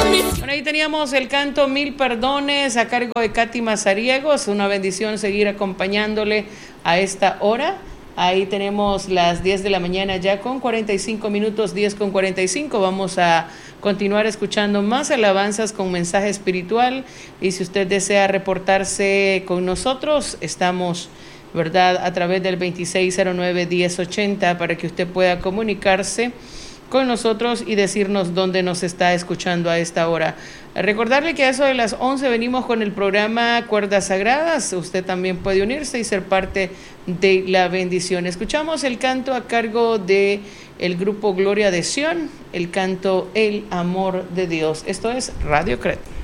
Bueno, ahí teníamos el canto Mil Perdones a cargo de Katy Mazariegos. Una bendición seguir acompañándole a esta hora. Ahí tenemos las 10 de la mañana ya con 45 minutos, 10 con 45. Vamos a continuar escuchando más alabanzas con mensaje espiritual. Y si usted desea reportarse con nosotros, estamos, ¿verdad?, a través del 2609-1080 para que usted pueda comunicarse con nosotros y decirnos dónde nos está escuchando a esta hora. Recordarle que a eso de las 11 venimos con el programa Cuerdas Sagradas. Usted también puede unirse y ser parte de la bendición. Escuchamos el canto a cargo de el grupo Gloria de Sion, el canto El Amor de Dios. Esto es Radio Cret.